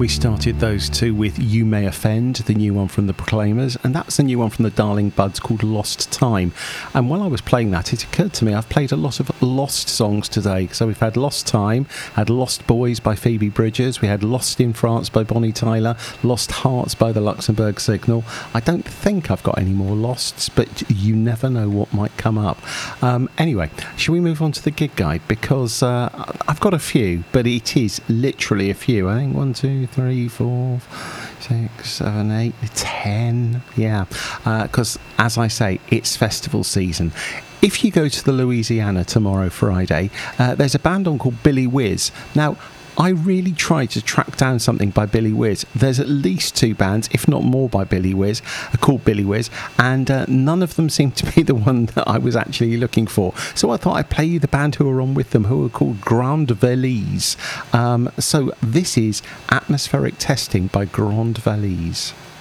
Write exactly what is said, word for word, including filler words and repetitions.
We started those two with You May Offend, the new one from the Proclaimers, and that's the new one from the Darling Buds called Lost Time. And while I was playing that, it occurred to me I've played a lot of Lost songs today. So we've had Lost Time, had Lost Boys by Phoebe Bridgers, we had Lost in France by Bonnie Tyler, Lost Hearts by the Luxembourg Signal. I don't think I've got any more Losts, but you never know what might come up. Um, anyway, shall we move on to the gig guide? Because uh, I've got a few, but it is literally a few. I think one, two, three, four, six, seven, eight, ten. Yeah, because uh, as I say, it's festival season. If you go to the Louisiana tomorrow, Friday, uh, there's a band on called Billy Whiz. Now, I really tried to track down something by Billy Whiz. There's at least two bands, if not more, by Billy Whiz, uh, called Billy Whiz, and uh, none of them seemed to be the one that I was actually looking for. So I thought I'd play you the band who are on with them, who are called Grande Valise. Um, so this is Atmospheric Testing by Grande Valise.